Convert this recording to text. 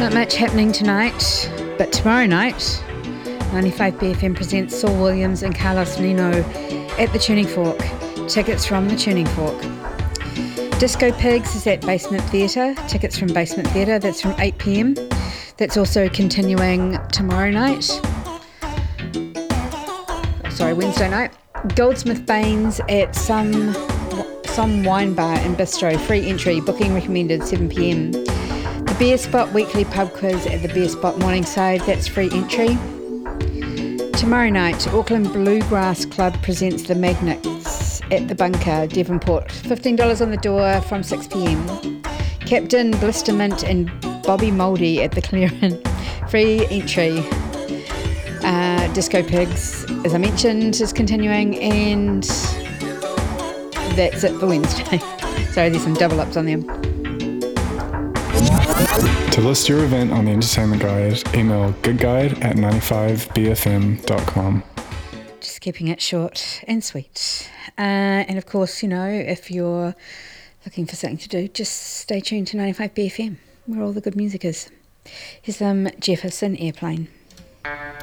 Not much happening tonight, but tomorrow night, 95BFM presents Saul Williams and Carlos Nino at the Tuning Fork. Tickets from the Tuning Fork. Disco Pigs is at Basement Theatre. Tickets from Basement Theatre. That's from 8 p.m. That's also continuing tomorrow night. Wednesday night. Goldsmith Baines at some wine bar and bistro. Free entry. Booking recommended 7 p.m. The Beer Spot weekly pub quiz at the Beer Spot Morningside. That's free entry. Tomorrow night, Auckland Bluegrass Club presents the Magnets at the Bunker, Devonport. $15 on the door from 6 p.m. Captain Blistermint and Bobby Mouldy at the Clearin. Free entry. Disco Pigs, as I mentioned, is continuing, and that's it for Wednesday. Sorry, there's some double ups on them. To list your event on the Entertainment Guide, email gigguide@95bfm.com. Just keeping it short and sweet. And of course, if you're looking for something to do, just stay tuned to 95BFM, where all the good music is. Here's Jefferson Airplane.